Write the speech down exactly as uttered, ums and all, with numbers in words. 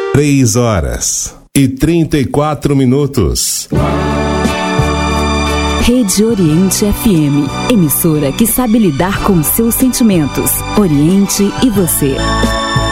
Três horas e trinta e quatro minutos. Rede Oriente F M, emissora que sabe lidar com seus sentimentos. Oriente e você.